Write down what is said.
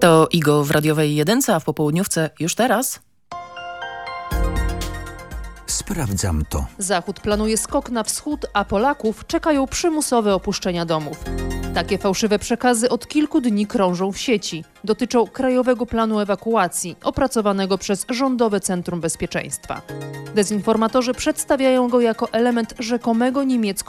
To Igo w radiowej jedynce, a w popołudniówce już teraz. Sprawdzam to. Zachód planuje skok na wschód, a Polaków czekają przymusowe opuszczenia domów. Takie fałszywe przekazy od kilku dni krążą w sieci. Dotyczą Krajowego Planu Ewakuacji, opracowanego przez Rządowe Centrum Bezpieczeństwa. Dezinformatorzy przedstawiają go jako element rzekomego niemiecko